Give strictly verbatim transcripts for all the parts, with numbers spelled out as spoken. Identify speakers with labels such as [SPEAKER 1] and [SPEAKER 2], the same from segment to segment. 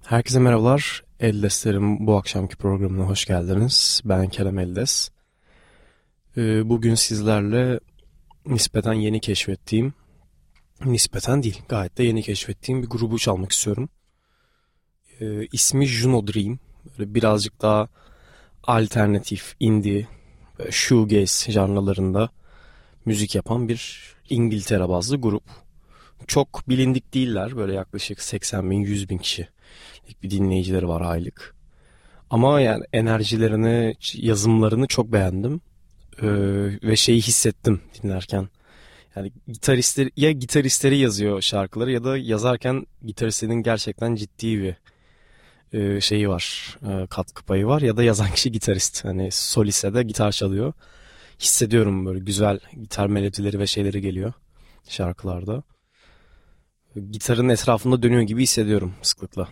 [SPEAKER 1] Herkese merhabalar. Eldeslerim bu akşamki programına hoş geldiniz. Ben Kerem Eldes. Ee, Bugün sizlerle nispeten yeni keşfettiğim, nispeten değil gayet de yeni keşfettiğim bir grubu çalmak istiyorum. Ee, ismi Juno Dream. Böyle birazcık daha alternatif, indie, shoegaze janralarında müzik yapan bir İngiltere bazlı grup. Çok bilindik değiller. Böyle yaklaşık seksen bin yüz bin kişilik bir dinleyicileri var aylık. Ama yani enerjilerini, yazımlarını çok beğendim. Ee, ve şeyi hissettim dinlerken. Yani gitaristler ya gitaristleri yazıyor şarkıları ya da yazarken gitaristlerin gerçekten ciddi bir e, şeyi var, e, katkı payı var ya da yazan kişi gitarist. Hani soliste de gitar çalıyor. Hissediyorum böyle güzel gitar melodileri ve şeyleri geliyor şarkılarda. Gitarın etrafında dönüyor gibi hissediyorum sıklıkla.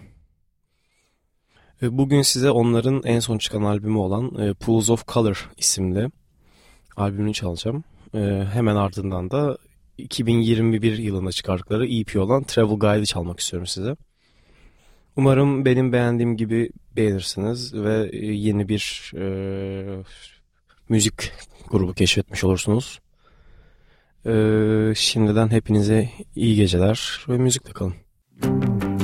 [SPEAKER 1] Bugün size onların en son çıkan albümü olan e, Pools of Color isimli albümünü çalacağım. E, hemen ardından da iki bin yirmi bir yılında çıkardıkları E P olan Travel Guide'ı çalmak istiyorum size. Umarım benim beğendiğim gibi beğenirsiniz ve yeni bir e, müzik grubu keşfetmiş olursunuz. E, şimdiden hepinize iyi geceler ve müzikle kalın.